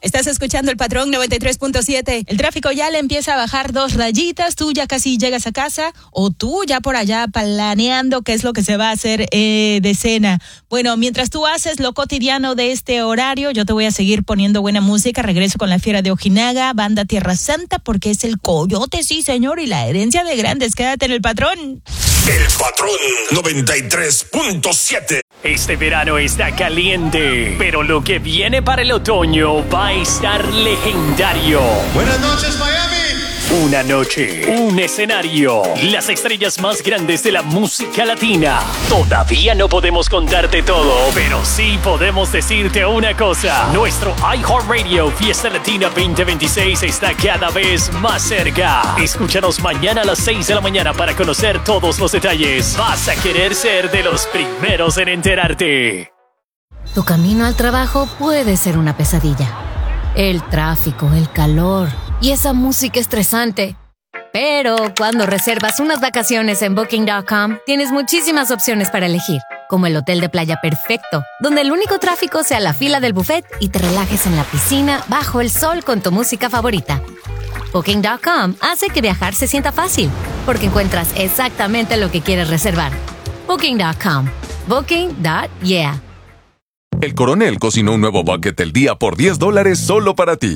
Estás escuchando El Patrón 93.7. El tráfico ya le empieza a bajar 2 rayitas. Tú ya casi llegas a casa o tú ya por allá planeando qué es lo que se va a hacer de cena. Bueno, mientras tú haces lo cotidiano de este horario, yo te voy a seguir poniendo buena música. Regreso con la Fiera de Ojinaga, Banda Tierra Santa, porque es el coyote, sí señor, y la herencia de grandes. Quédate en El Patrón. El Patrón 93.7. Este verano está caliente, pero lo que viene para el otoño va a estar legendario. Buenas noches, Miami. Una noche, un escenario, las estrellas más grandes de la música latina. Todavía no podemos contarte todo, pero sí podemos decirte una cosa. Nuestro iHeartRadio Fiesta Latina 2026 está cada vez más cerca. Escúchanos mañana a las 6 de la mañana para conocer todos los detalles. Vas a querer ser de los primeros en enterarte. Tu camino al trabajo puede ser una pesadilla. El tráfico, el calor y esa música estresante. Pero cuando reservas unas vacaciones en Booking.com, tienes muchísimas opciones para elegir, como el hotel de playa perfecto, donde el único tráfico sea la fila del buffet y te relajes en la piscina bajo el sol con tu música favorita. Booking.com hace que viajar se sienta fácil, porque encuentras exactamente lo que quieres reservar. Booking.com. Booking.yeah. El Coronel cocinó un nuevo bucket del día por $10 solo para ti.